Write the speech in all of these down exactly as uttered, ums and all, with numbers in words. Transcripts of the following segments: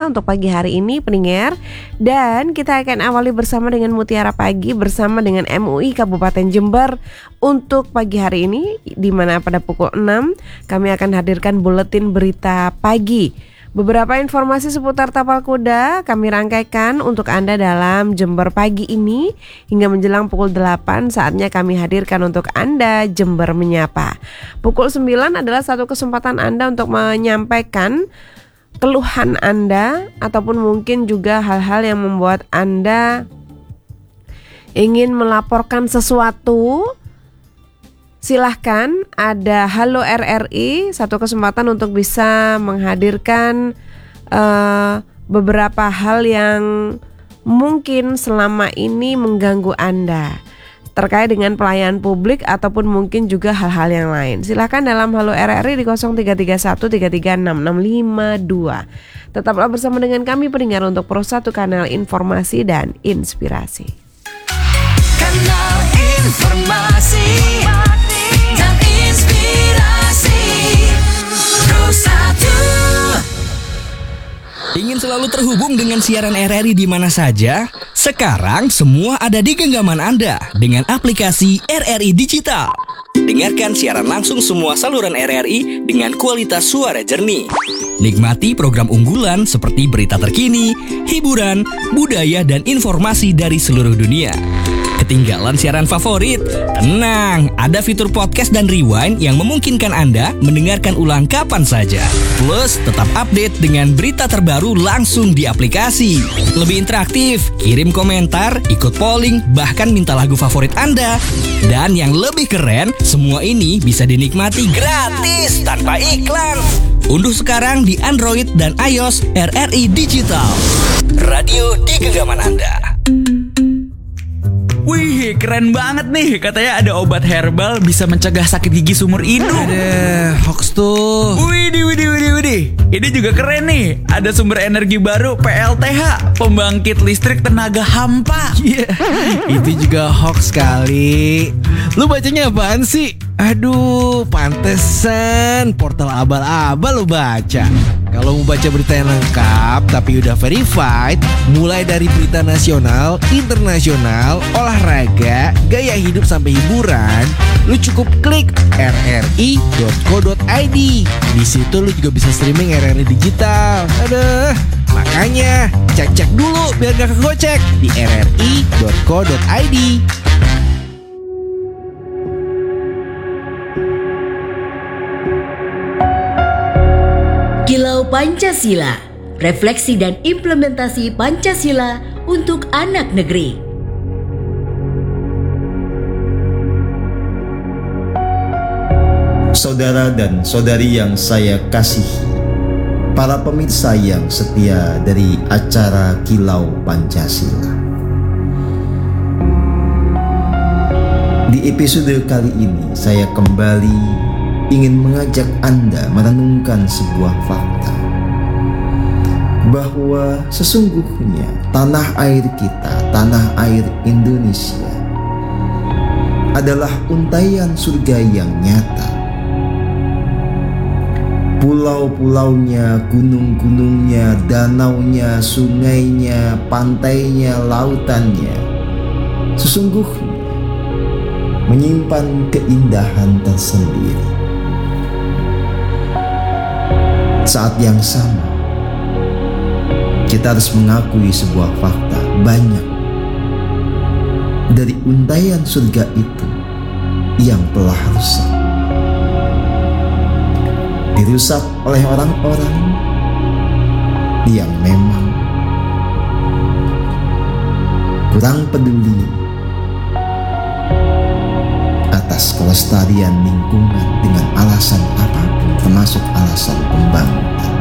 untuk pagi hari ini pendengar. Dan kita akan awali bersama dengan Mutiara Pagi bersama dengan M U I Kabupaten Jember untuk pagi hari ini, di mana pada pukul enam kami akan hadirkan buletin berita pagi. Beberapa informasi seputar tapal kuda kami rangkaikan untuk Anda dalam Jember Pagi ini. Hingga menjelang pukul delapan saatnya kami hadirkan untuk Anda Jember Menyapa. Pukul sembilan adalah satu kesempatan Anda untuk menyampaikan keluhan Anda ataupun mungkin juga hal-hal yang membuat Anda ingin melaporkan sesuatu. Silahkan, ada Halo R R I, satu kesempatan untuk bisa menghadirkan uh, beberapa hal yang mungkin selama ini mengganggu Anda terkait dengan pelayanan publik ataupun mungkin juga hal-hal yang lain. Silahkan dalam Halo R R I di nol tiga tiga satu tiga tiga enam enam lima dua. Tetaplah bersama dengan kami pendengar untuk Pro satu Kanal Informasi dan Inspirasi. Kanal Informasi dan Inspirasi Pro satu. Ingin selalu terhubung dengan siaran R R I di mana saja? Sekarang semua ada di genggaman Anda dengan aplikasi R R I Digital. Dengarkan siaran langsung semua saluran R R I dengan kualitas suara jernih. Nikmati program unggulan seperti berita terkini, hiburan, budaya, dan informasi dari seluruh dunia. Ketinggalan siaran favorit? Tenang, ada fitur podcast dan rewind yang memungkinkan Anda mendengarkan ulang kapan saja. Plus, tetap update dengan berita terbaru langsung di aplikasi. Lebih interaktif, kirim komentar, ikut polling, bahkan minta lagu favorit Anda. Dan yang lebih keren, semua ini bisa dinikmati gratis tanpa iklan. Unduh sekarang di Android dan iOS R R I Digital. Radio di genggaman Anda. Wih, keren banget nih. Katanya ada obat herbal bisa mencegah sakit gigi seumur hidup. Ada hoax tuh. Widih, widih, widih, widih. Ini juga keren nih. Ada sumber energi baru P L T H, pembangkit listrik tenaga hampa. Iya, yeah. Itu juga hoax kali. Lu bacanya apaan sih? Aduh, pantesan portal abal-abal lu baca. Kalau mau baca berita yang lengkap tapi udah verified, mulai dari berita nasional, internasional, olahraga, gaya hidup sampai hiburan, lu cukup klik r r i dot co dot i d. Di situ lu juga bisa streaming R R I digital. Aduh, makanya cek-cek dulu biar gak kegocek di r r i dot co dot i d. Kilau Pancasila, refleksi dan implementasi Pancasila untuk anak negeri. Saudara dan saudari yang saya kasihi, para pemirsa yang setia dari acara Kilau Pancasila. Di episode kali ini saya kembali ingin mengajak Anda merenungkan sebuah fakta bahwa sesungguhnya tanah air kita, tanah air Indonesia adalah untaian surga yang nyata. Pulau-pulaunya, gunung-gunungnya, danaunya, sungainya, pantainya, lautannya sesungguhnya menyimpan keindahan tersendiri. Saat yang sama, kita harus mengakui sebuah fakta, banyak dari untaian surga itu yang telah rusak. Dirusak oleh orang-orang yang memang kurang peduli atas kelestarian lingkungan dengan alasan apapun, termasuk alasan pembangunan.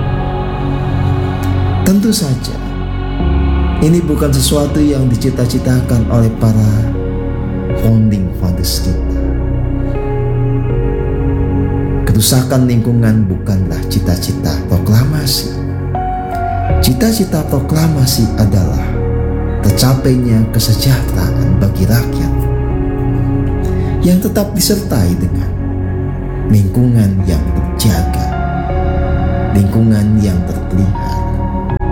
Tentu saja ini bukan sesuatu yang dicita-citakan oleh para founding fathers kita. Kerusakan lingkungan bukanlah cita-cita proklamasi. Cita-cita proklamasi adalah tercapainya kesejahteraan bagi rakyat yang tetap disertai dengan lingkungan yang terjaga, lingkungan yang terpelihara.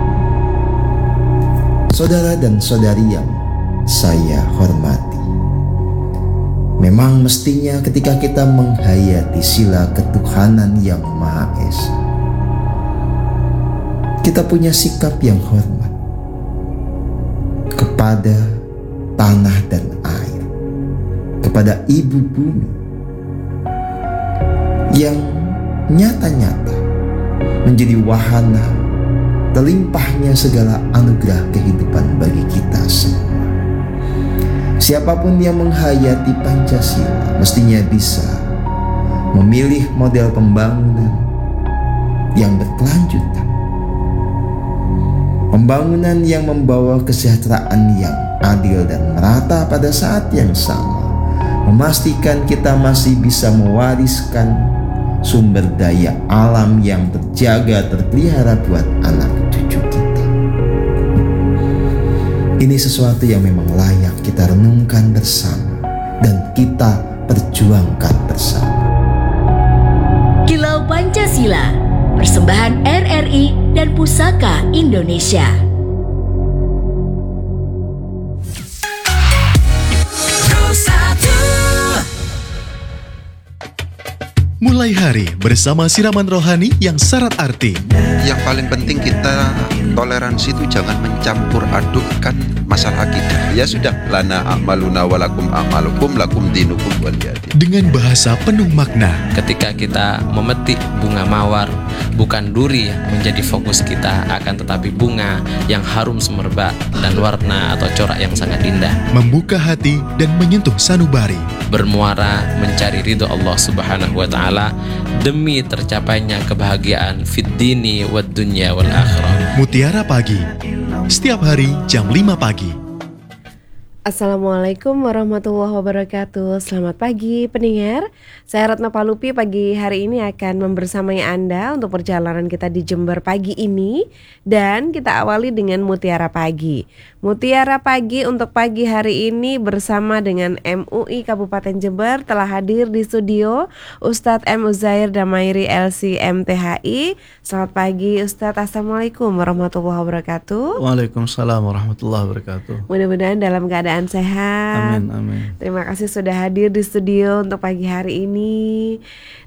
saudara dan saudari yang saya hormati. Memang mestinya ketika kita menghayati sila ketuhanan yang Maha Esa, kita punya sikap yang hormat kepada tanah dan air, kepada ibu bumi yang nyata-nyata menjadi wahana terlimpahnya segala anugerah kehidupan bagi kita semua. Siapapun yang menghayati Pancasila mestinya bisa memilih model pembangunan yang berkelanjutan, pembangunan yang membawa kesejahteraan yang adil dan merata pada saat yang sama, memastikan kita masih bisa mewariskan sumber daya alam yang terjaga, terpelihara buat anak cucu kita. Ini sesuatu yang memang layak kita renungkan bersama dan kita perjuangkan bersama. Kilau Pancasila, persembahan R R I dan Pusaka Indonesia. Mulai hari bersama siraman rohani yang syarat arti. Yang paling penting kita toleransi itu jangan mencampur adukkan masalah akidah. Ya sudah, lana a'maluna walakum a'malukum lakum dinukum waliyadin. Dengan bahasa penuh makna. Ketika kita memetik bunga mawar, bukan duri yang menjadi fokus kita, akan tetapi bunga yang harum semerbak dan warna atau corak yang sangat indah. Membuka hati dan menyentuh sanubari. Bermuara mencari ridho Allah Subhanahu wa Ta'ala demi tercapainya kebahagiaan fid dini wad dunya wal akhirah. Mutiara Pagi, setiap hari jam lima pagi. Assalamualaikum warahmatullahi wabarakatuh. Selamat pagi pendengar. Saya Ratna Palupi pagi hari ini akan membersamai Anda untuk perjalanan kita di Jember pagi ini. Dan kita awali dengan Mutiara Pagi. Mutiara Pagi untuk pagi hari ini bersama dengan M U I Kabupaten Jember telah hadir di studio Ustadz M. Uzair Damairi L C M T H I. Selamat pagi Ustadz. Assalamualaikum warahmatullahi wabarakatuh. Waalaikumsalam warahmatullahi wabarakatuh. Mudah-mudahan dalam keadaan sehat. Amin, amin. Terima kasih sudah hadir di studio untuk pagi hari ini.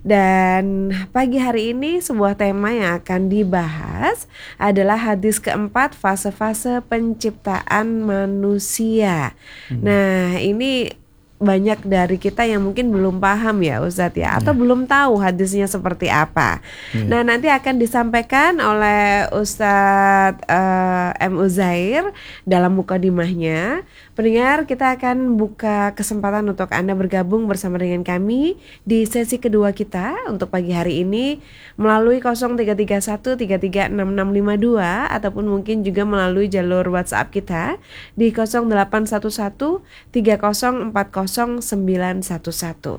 Dan pagi hari ini sebuah tema yang akan dibahas adalah hadis keempat, fase-fase penciptaan manusia. Hmm. Nah, ini banyak dari kita yang mungkin belum paham ya Ustadz ya, atau yeah. belum tahu hadisnya seperti apa. Yeah. Nah, nanti akan disampaikan oleh Ustadz uh, M. Uzair dalam mukadimahnya. Pendengar, kita akan buka kesempatan untuk Anda bergabung bersama dengan kami di sesi kedua kita untuk pagi hari ini melalui nol tiga tiga satu tiga tiga enam enam lima dua ataupun mungkin juga melalui jalur WhatsApp kita di nol delapan satu satu tiga nol empat nol sembilan satu satu.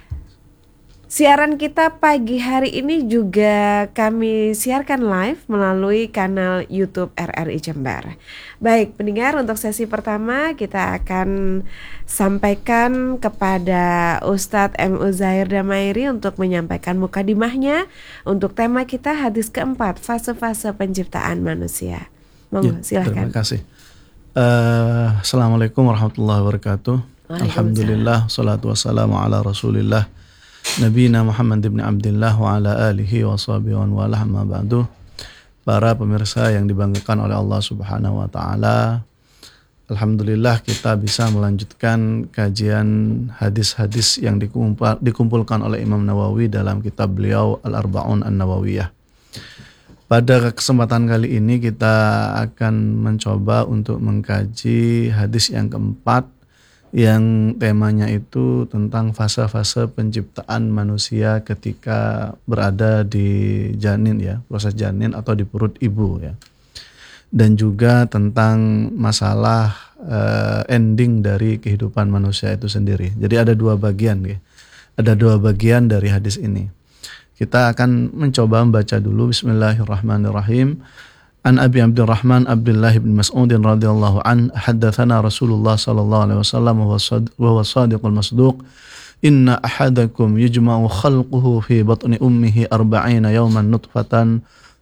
Siaran kita pagi hari ini juga kami siarkan live melalui kanal YouTube R R I Jember. Baik pendengar, untuk sesi pertama kita akan sampaikan kepada Ustadz M. Uzair Damairi untuk menyampaikan mukadimahnya untuk tema kita hadis keempat, fase-fase penciptaan manusia. Monggo, ya, silakan. Terima kasih. Uh, Assalamualaikum warahmatullahi wabarakatuh. Alhamdulillah, salatu wassalamu ala rasulillah Nabina Muhammad ibn Abdillah wa ala alihi wa sahbihi wa ala amma ba'du. Para pemirsa yang dibanggakan oleh Allah Subhanahu wa Ta'ala, alhamdulillah kita bisa melanjutkan kajian hadis-hadis yang dikumpul, dikumpulkan oleh Imam Nawawi dalam kitab beliau Al-Arba'un An-Nawawiyah. Pada kesempatan kali ini kita akan mencoba untuk mengkaji hadis yang keempat, yang temanya itu tentang fase-fase penciptaan manusia ketika berada di janin ya, proses janin atau di perut ibu ya. Dan juga tentang masalah uh, ending dari kehidupan manusia itu sendiri. Jadi ada dua bagian ya. Ada dua bagian dari hadis ini. Kita akan mencoba membaca dulu. Bismillahirrahmanirrahim. An Abi Abdurrahman Abdullah bin Mas'ud radhiyallahu an haddatsana Rasulullah sallallahu alaihi wasallam wa huwa shadiqul masduq inna ahadakum yujma'u khalquhu fi batni ummihi arba'ina yawman nutfatan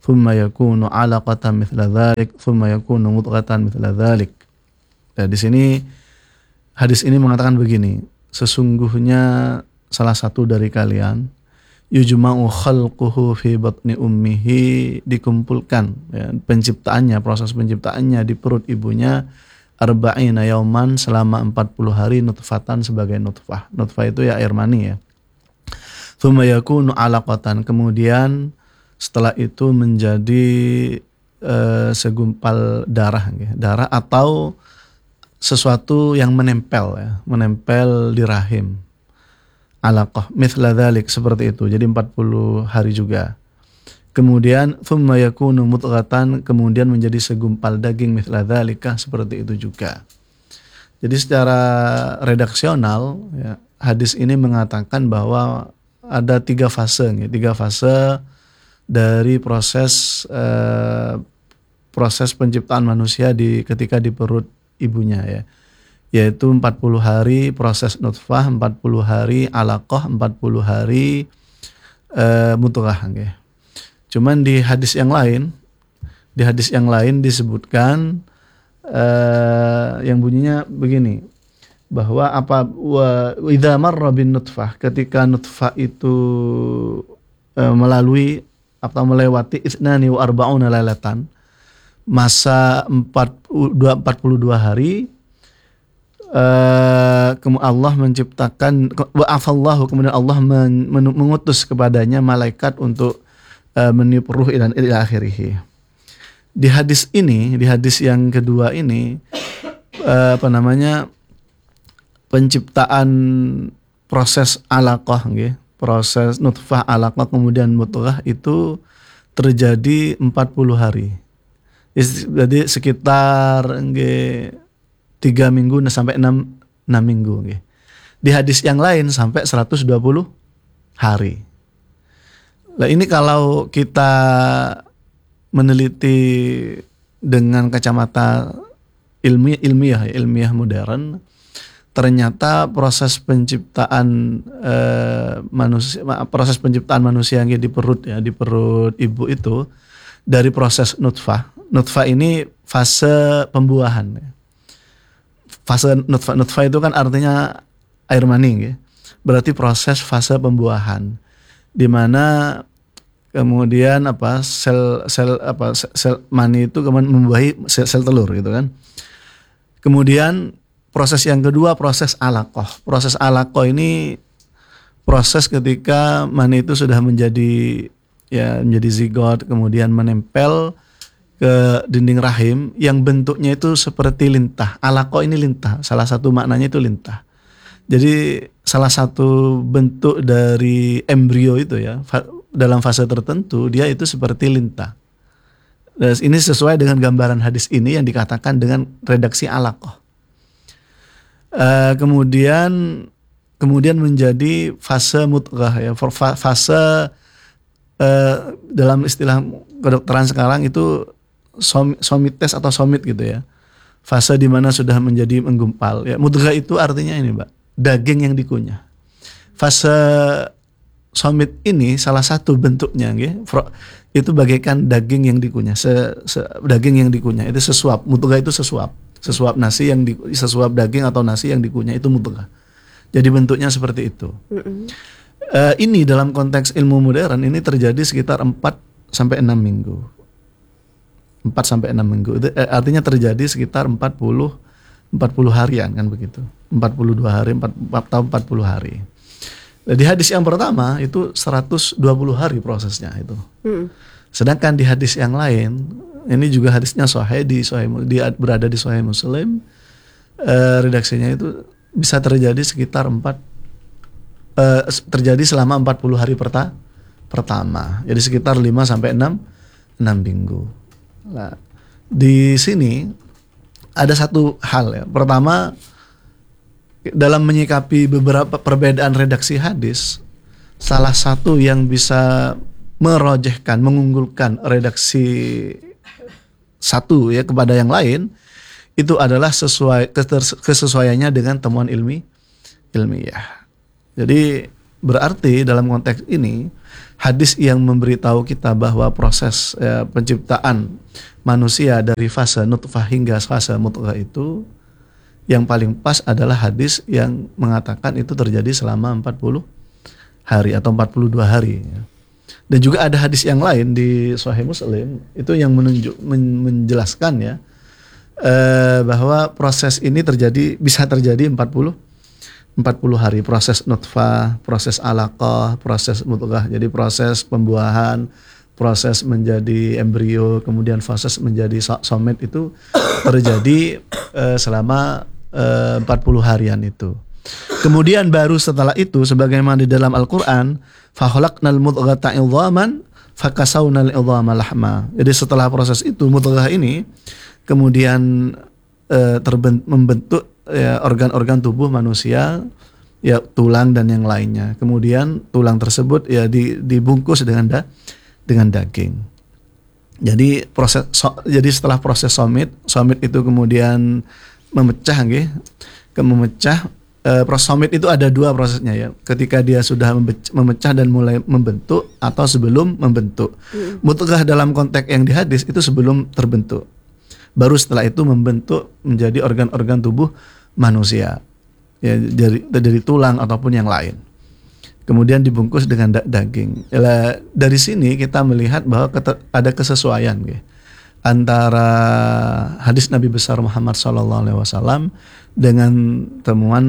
thumma yakunu 'alaqatan mithla dzalik, thumma yakunu mudghatan mithla dzalik. Nah, di sini hadis ini mengatakan begini, sesungguhnya salah satu dari kalian yujma'u khalquhu fi batni ummihi, dikumpulkan ya, penciptaannya, proses penciptaannya di perut ibunya arba'ina yauman, selama empat puluh hari, nutfatan, sebagai nutfah. Nutfah itu ya air mani ya. Tsumma yakunu 'alaqatan, kemudian setelah itu menjadi uh, segumpal darah ya. Darah atau sesuatu yang menempel ya, menempel di rahim. 'Alaqah mithla dzalik, seperti itu. Jadi empat puluh hari juga. Kemudian thumma yakunu mudghatan, kemudian menjadi segumpal daging mithla dzalika, seperti itu juga. Jadi secara redaksional ya, hadis ini mengatakan bahwa ada tiga fase ya, tiga fase dari proses eh, proses penciptaan manusia di ketika di perut ibunya ya. Yaitu empat puluh hari proses nutfah, empat puluh hari alaqah, empat puluh hari eh, mudghah ya. Cuman di hadis yang lain, di hadis yang lain disebutkan uh, yang bunyinya begini, bahwa apa wa idza marra bin nutfah, ketika nutfah itu uh, melalui atau melewati ithnani wa arba'una lailatan, masa empat puluh dua hari, uh, Allah menciptakan wa afallahu, kemudian Allah men, men, mengutus kepadanya malaikat untuk meniup ruh dan ila akhirih. Di hadis ini, di hadis yang kedua ini, apa namanya, penciptaan proses alaqah, proses nutfah alaqah kemudian mudghah itu terjadi empat puluh hari. Jadi sekitar tiga minggu sampai enam minggu. Di hadis yang lain sampai seratus dua puluh hari. Nah, ini kalau kita meneliti dengan kacamata ilmiah, ilmiah, ilmiah modern, ternyata proses penciptaan eh, manusia, proses penciptaan manusia yang di perut ya, di perut ibu itu dari proses nutfah. Nutfah ini fase pembuahan. Fase nutfah, nutfah itu kan artinya air mani, ya. Berarti proses fase pembuahan, di mana kemudian apa sel sel apa sel mani itu kemudian membuahi sel, sel telur gitu kan. Kemudian proses yang kedua proses alaqah. Proses alaqah ini proses ketika mani itu sudah menjadi ya menjadi zigot, kemudian menempel ke dinding rahim yang bentuknya itu seperti lintah. Alaqah ini lintah, salah satu maknanya itu lintah. Jadi salah satu bentuk dari embrio itu ya, dalam fase tertentu dia itu seperti lintah. Dan ini sesuai dengan gambaran hadis ini yang dikatakan dengan redaksi alaqah. Uh, kemudian kemudian menjadi fase mudghah ya, fase uh, dalam istilah kedokteran sekarang itu somites atau somit gitu ya. Fase di mana sudah menjadi menggumpal ya. Mudghah itu artinya ini, Mbak, daging yang dikunyah. Fase somit ini salah satu bentuknya ya, itu bagaikan daging yang dikunyah, se, se, daging yang dikunyah itu sesuap. Mudghah itu sesuap, sesuap nasi yang di, sesuap daging atau nasi yang dikunyah itu mudghah. Jadi bentuknya seperti itu. Mm-hmm. Uh, ini dalam konteks ilmu modern ini terjadi sekitar empat sampai enam minggu. empat sampai enam minggu. Itu eh, artinya terjadi sekitar empat puluh harian kan begitu. empat puluh dua hari, empat atau empat puluh hari. Di hadis yang pertama itu seratus dua puluh hari prosesnya itu. Hmm. Sedangkan di hadis yang lain, ini juga hadisnya sahih di sahih di berada di Sahih Muslim, eh, redaksinya itu bisa terjadi sekitar empat eh, terjadi selama empat puluh hari perta, pertama. Jadi sekitar lima sampai enam minggu. Nah, di sini ada satu hal ya. Pertama, dalam menyikapi beberapa perbedaan redaksi hadis, salah satu yang bisa merojehkan, mengunggulkan redaksi satu ya kepada yang lain, itu adalah sesuai kesesuaiannya dengan temuan ilmi ilmiah. Jadi Berarti dalam konteks ini hadis yang memberitahu kita bahwa proses ya, penciptaan manusia dari fase nutfah hingga fase mudghah itu yang paling pas adalah hadis yang mengatakan itu terjadi selama empat puluh hari atau empat puluh dua hari. Dan juga ada hadis yang lain di Sahih Muslim itu yang menunjuk men, menjelaskan ya eh, bahwa proses ini terjadi bisa terjadi empat puluh hari, proses nutfah, proses alaqah, proses mudghah. Jadi proses pembuahan, proses menjadi embrio, kemudian proses menjadi somet itu terjadi uh, selama uh, empat puluh harian itu. Kemudian baru setelah itu sebagaimana di dalam Al-Qur'an, fa khalaqnal mudghata 'idhaman fakasawnal 'idhama lahma. Jadi setelah proses itu mudghah ini kemudian uh, terbentuk membentuk ya, organ-organ tubuh manusia, ya tulang dan yang lainnya. Kemudian tulang tersebut ya di, dibungkus dengan da, dengan daging. Jadi proses so, jadi setelah proses somit, somit itu kemudian memecah, nggih. Ke memecah e, proses somit itu ada dua prosesnya ya. Ketika dia sudah memecah dan mulai membentuk atau sebelum membentuk. Hmm. Mudghah dalam konteks yang di hadis itu sebelum terbentuk. Baru setelah itu membentuk menjadi organ-organ tubuh manusia ya, dari dari tulang ataupun yang lain. Kemudian dibungkus dengan da- daging. Yalah, dari sini kita melihat bahwa kete- ada kesesuaian ya, antara hadis Nabi besar Muhammad shallallahu alaihi wasallam dengan temuan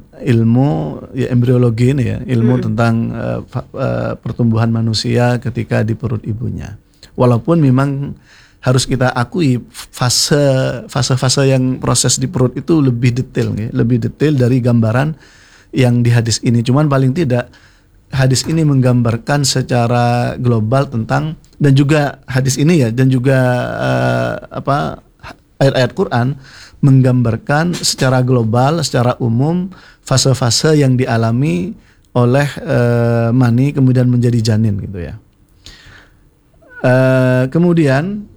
ilmu ya, embriologi ini ya, ilmu hmm. tentang uh, fa- uh, pertumbuhan manusia ketika di perut ibunya. Walaupun memang harus kita akui fase fase-fase yang proses di perut itu lebih detail, ya, lebih detail dari gambaran yang di hadis ini. Cuman paling tidak hadis ini menggambarkan secara global tentang, dan juga hadis ini ya, dan juga uh, apa ayat-ayat Quran menggambarkan secara global, secara umum fase-fase yang dialami oleh uh, mani kemudian menjadi janin gitu ya. Uh, kemudian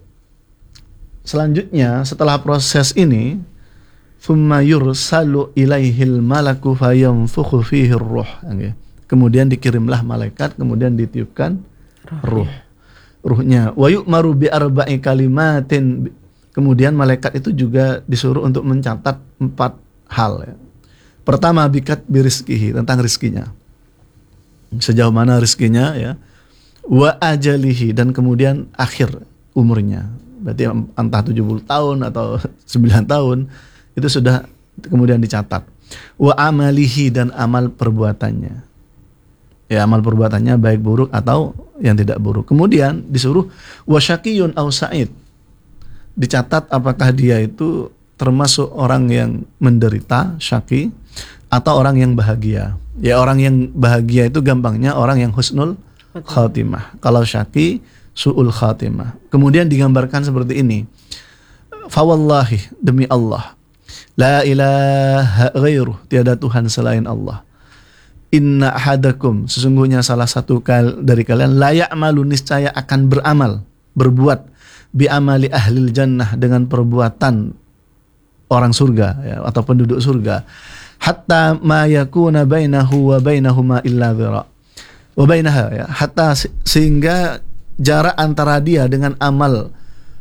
selanjutnya setelah proses ini, thumma yursalu ilaihil malaku fayanfukhu fihi ruh. Kemudian dikirimlah malaikat, kemudian ditiupkan ruh. Ruhnya. Wa yu'maru bi arba'i kalimatin. Kemudian malaikat itu juga disuruh untuk mencatat empat hal ya. Pertama bikat birizkihi, tentang rizkinya. Sejauh mana rizkinya ya. Wa ajalihi, dan kemudian akhir umurnya. Berarti entah tujuh puluh tahun atau sembilan tahun itu sudah kemudian dicatat. Wa amalihi, dan amal perbuatannya. Ya, amal perbuatannya baik buruk atau yang tidak buruk. Kemudian disuruh wa syaqiyun aw sa'id. Dicatat apakah dia itu termasuk orang yang menderita, syaqi, atau orang yang bahagia. Ya, orang yang bahagia itu gampangnya orang yang husnul khatimah. Kalau syaqi su'ul khatimah. Kemudian digambarkan seperti ini. Fawallahi, demi Allah, la ilaha ghairuh, tiada Tuhan selain Allah. Inna ahadakum, sesungguhnya salah satu kal dari kalian, la ya'malu, niscaya akan beramal, berbuat, bi amali ahlil jannah, dengan perbuatan orang surga ya, atau penduduk surga. Hatta ma yakuna bainahu wa bainahuma illa dhira. Wa bainaha ya, hatta sehingga jarak antara dia dengan amal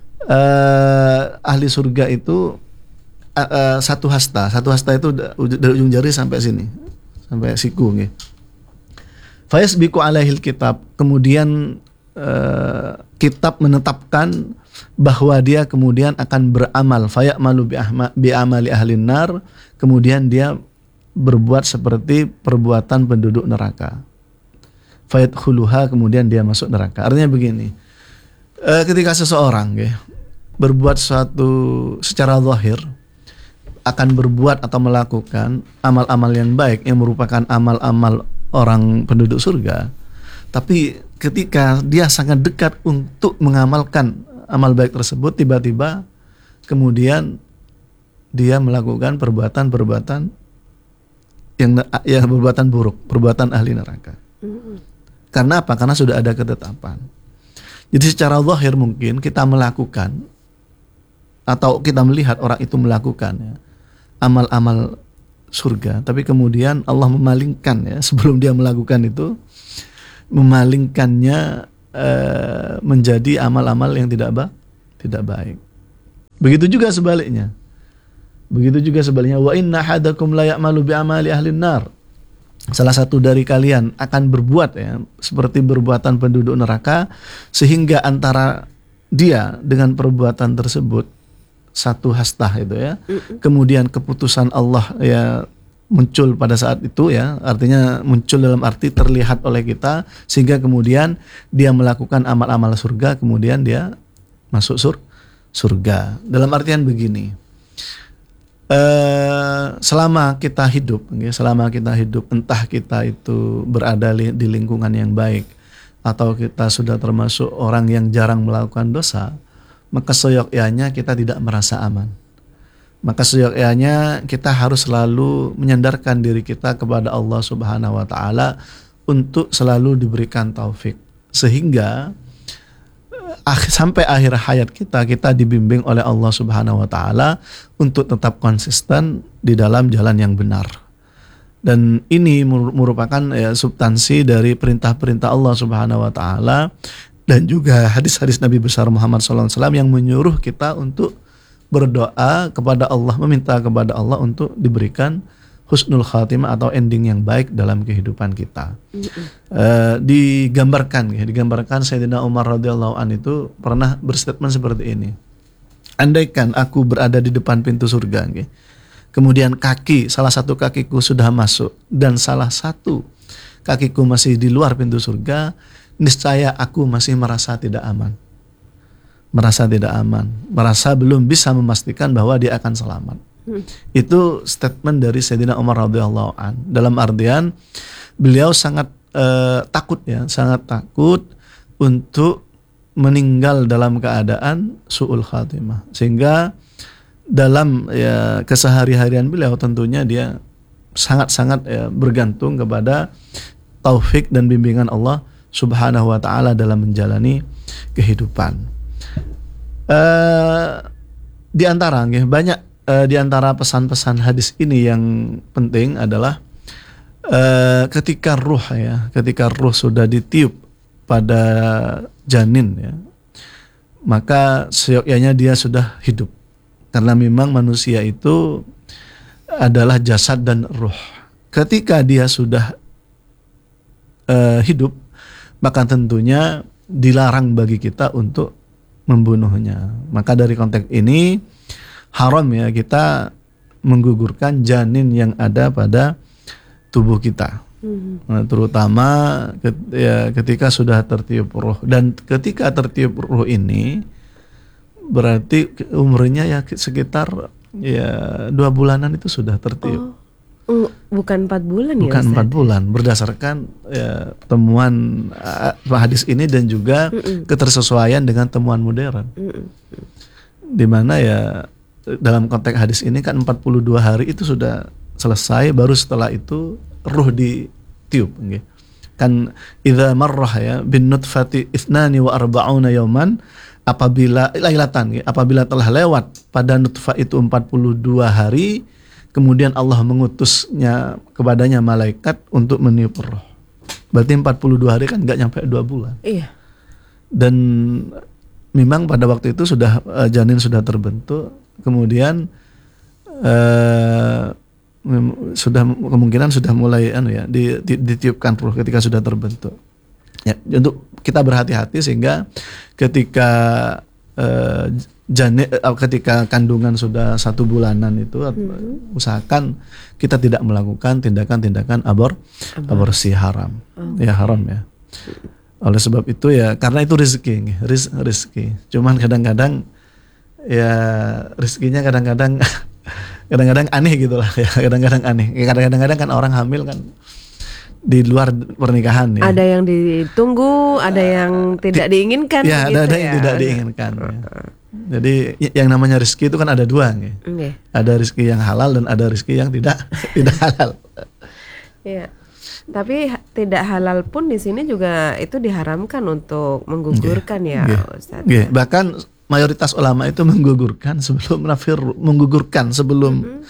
uh, ahli surga itu uh, uh, satu hasta. Satu hasta itu dari ujung jari sampai sini, sampai siku. Okay. Fayasbiqu alaihil kitab. Kemudian uh, kitab menetapkan bahwa dia kemudian akan beramal. Fayamalu bi amali ahlin nar. Kemudian dia berbuat seperti perbuatan penduduk neraka. Fayadkhuluha, kemudian dia masuk neraka. Artinya begini, e, ketika seseorang ya, berbuat sesuatu secara zahir, akan berbuat atau melakukan amal-amal yang baik yang merupakan amal-amal orang penduduk surga, tapi ketika dia sangat dekat untuk mengamalkan amal baik tersebut, tiba-tiba kemudian dia melakukan perbuatan-perbuatan yang ya perbuatan buruk, perbuatan ahli neraka. Karena apa? Karena sudah ada ketetapan. Jadi secara zahir mungkin kita melakukan atau kita melihat orang itu melakukan ya, amal-amal surga, tapi kemudian Allah memalingkan ya sebelum dia melakukan itu, memalingkannya uh, menjadi amal-amal yang tidak ba- tidak baik. Begitu juga sebaliknya. Begitu juga sebaliknya. Wa inna hadakum la ya'malu bi amali ahli nar. Salah satu dari kalian akan berbuat ya seperti perbuatan penduduk neraka, sehingga antara dia dengan perbuatan tersebut satu hastah itu ya. Mm-mm. Kemudian keputusan Allah ya muncul pada saat itu ya, artinya muncul dalam arti terlihat oleh kita, sehingga kemudian dia melakukan amal-amal surga, kemudian dia masuk sur surga. Dalam artian begini, Uh, selama kita hidup, okay, selama kita hidup, entah kita itu berada li, di lingkungan yang baik atau kita sudah termasuk orang yang jarang melakukan dosa, maka seyogyanya kita tidak merasa aman. Maka seyogyanya kita harus selalu menyandarkan diri kita kepada Allah Subhanahu Wa Taala untuk selalu diberikan taufik, sehingga sampai akhir hayat kita, kita dibimbing oleh Allah Subhanahu Wa Taala untuk tetap konsisten di dalam jalan yang benar. Dan ini merupakan ya, substansi dari perintah-perintah Allah Subhanahu Wa Taala dan juga hadis-hadis Nabi besar Muhammad shallallahu alaihi wasallam yang menyuruh kita untuk berdoa kepada Allah, meminta kepada Allah untuk diberikan husnul khatimah atau ending yang baik dalam kehidupan kita. Uh, digambarkan, ya, digambarkan Sayyidina Umar radhiyallahu an itu pernah berstatement seperti ini. Andaikan aku berada di depan pintu surga, ya, kemudian kaki, salah satu kakiku sudah masuk dan salah satu kakiku masih di luar pintu surga, niscaya aku masih merasa tidak aman. Merasa tidak aman, merasa belum bisa memastikan bahwa dia akan selamat. Itu statement dari Sayyidina Umar radhiyallahu an. Dalam artian beliau sangat uh, takut ya, sangat takut untuk meninggal dalam keadaan su'ul khatimah. Sehingga dalam ya kesehari-harian beliau tentunya dia sangat-sangat ya, bergantung kepada taufik dan bimbingan Allah Subhanahu Wa Taala dalam menjalani kehidupan. Uh, di antara ya, banyak Uh, di antara pesan-pesan hadis ini yang penting adalah uh, ketika ruh ya, ketika ruh sudah ditiup pada janin ya, maka seyogyanya dia sudah hidup, karena memang manusia itu adalah jasad dan ruh. Ketika dia sudah uh, hidup, maka tentunya dilarang bagi kita untuk membunuhnya. Maka dari konteks ini haram ya kita menggugurkan janin yang ada pada tubuh kita. Mm-hmm. Nah, terutama ket- ya, ketika sudah tertiup ruh, dan ketika tertiup ruh ini berarti umurnya ya sekitar ya dua bulanan itu sudah tertiup. Oh, bukan empat bulan ya? Bukan empat bulan, berdasarkan ya, temuan uh, hadis ini dan juga Mm-mm. ketersesuaian dengan temuan modern. Mm-mm. Di mana ya dalam konteks hadis ini kan empat puluh dua hari itu sudah selesai, baru setelah itu ruh ditiup, okay. Kan idza marrah ya bin nutfati ithnani wa arba'una yauman, apabila lailatan, okay. apabila telah lewat pada nutfah itu empat puluh dua hari, kemudian Allah mengutusnya kepadanya malaikat untuk meniup roh. Berarti empat puluh dua hari kan enggak nyampe dua bulan. Iya. Dan memang pada waktu itu sudah uh, janin sudah terbentuk, kemudian uh, sudah kemungkinan sudah mulai anu ya di, di, ditiupkan ruh ketika sudah terbentuk. Ya, untuk kita berhati-hati sehingga ketika uh, janin uh, ketika kandungan sudah satu bulanan itu hmm. usahakan kita tidak melakukan tindakan-tindakan abor aborsi haram. Oh. Ya haram ya. Oleh sebab itu ya, karena itu rezeki, riz, rezeki. Cuman kadang-kadang ya rezekinya kadang-kadang kadang-kadang aneh gitulah ya, kadang-kadang aneh. Kadang-kadang kan orang hamil kan di luar pernikahan ya. Ada yang ditunggu, ada yang tidak diinginkan. Ya, gitu ada, ada ya. yang tidak diinginkan. Ya. Jadi yang namanya rezeki itu kan ada dua, ya. Okay. Ada rezeki yang halal dan ada rezeki yang tidak tidak halal. Iya. Tapi tidak halal pun di sini juga itu diharamkan untuk menggugurkan yeah. ya, yeah. Ustaz. Yeah. Bahkan mayoritas ulama itu menggugurkan sebelum nafir, menggugurkan sebelum mm-hmm.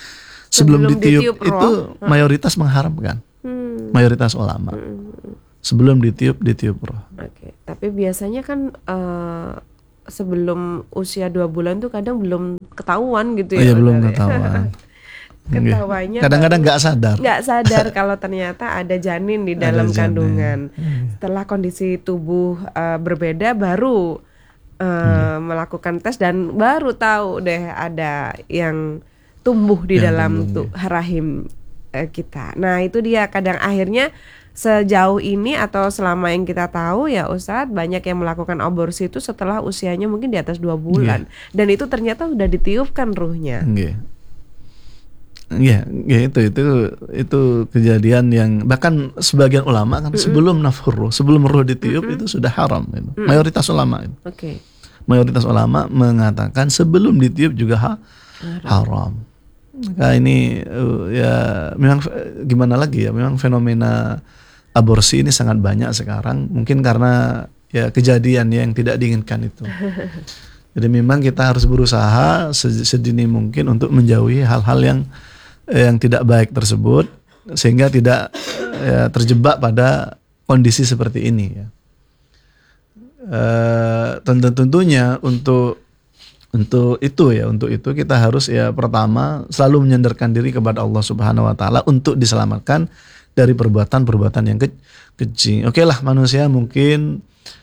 Sebelum, Sebelum ditiup, ditiup roh. itu mayoritas mengharamkan. Hmm. Mayoritas ulama. Sebelum ditiup ditiup roh. Oke, tapi biasanya kan eh, sebelum usia dua bulan tuh kadang belum ketahuan gitu Oh, ya. iya, belum Ustaz, ya. ketahuan. Ketahuannya Kadang-kadang baru- nggak sadar. nggak sadar kalau ternyata ada janin di Ada dalam janin. kandungan. Setelah kondisi tubuh eh, berbeda baru eh, melakukan tes dan baru tahu deh ada yang tumbuh di Yang dalam tumbuh, tuh rahim eh, kita. Nah itu dia kadang akhirnya sejauh ini atau selama yang kita tahu ya Ustadz, banyak yang melakukan aborsi itu setelah usianya mungkin di atas dua bulan dan itu ternyata sudah ditiupkan ruhnya. Nggih. Iya, ya itu itu itu kejadian yang bahkan sebagian ulama kan sebelum nafkhur ruh, sebelum ruh ditiup itu sudah haram itu. Mm. Mayoritas ulama itu. Oke. Mayoritas ulama mengatakan sebelum ditiup juga ha- haram. Maka ini uh, ya memang eh, gimana lagi ya, memang fenomena aborsi ini sangat banyak sekarang, mungkin karena ya kejadian yang tidak diinginkan itu. Jadi memang kita harus berusaha se- sedini mungkin untuk menjauhi hal-hal yang yang tidak baik tersebut sehingga tidak ya, terjebak pada kondisi seperti ini ya. Uh, tentu tentunya untuk untuk itu ya untuk itu kita harus ya pertama selalu menyandarkan diri kepada Allah Subhanahu Wa Taala untuk diselamatkan dari perbuatan-perbuatan yang ke- keji. Oke lah manusia mungkin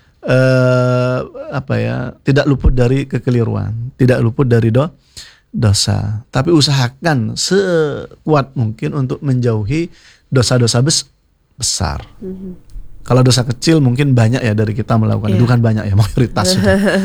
uh, apa ya tidak luput dari kekeliruan, tidak luput dari do dosa. Tapi usahakan sekuat mungkin untuk menjauhi dosa-dosa bes- besar. Mhm. Kalau dosa kecil mungkin banyak ya dari kita melakukan. Iya. Itu kan banyak ya mayoritas.